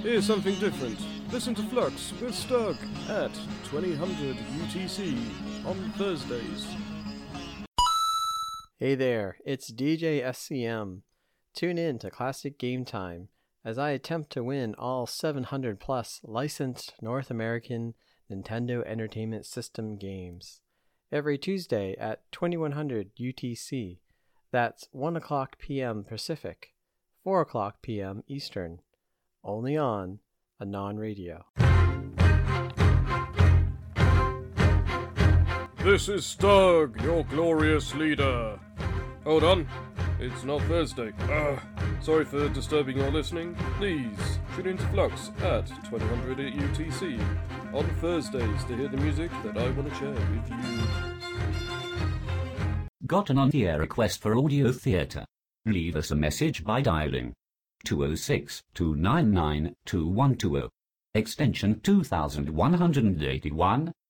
Here's something different. Listen to Flux with Stug at 2000 UTC on Thursdays. Hey there, it's DJ SCM. Tune in to Classic Game Time as I attempt to win all 700 plus licensed North American Nintendo Entertainment System games. Every Tuesday at 2100 UTC. That's 1 o'clock p.m. Pacific, 4 o'clock p.m. Eastern. Only on Anon Radio. This is Stug, your glorious leader. Hold on, it's not Thursday. Sorry for disturbing your listening. Please tune into Flux at 2000 UTC on Thursdays to hear the music that I want to share with you. Got an on-the-air request for audio theatre? Leave us a message by dialing 206-299-2120, extension 2181,